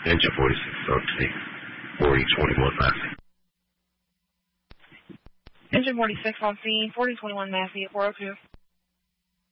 Engine 46 on tape. 4021 Massey. Engine 46 on scene, 4021 Massey at 402.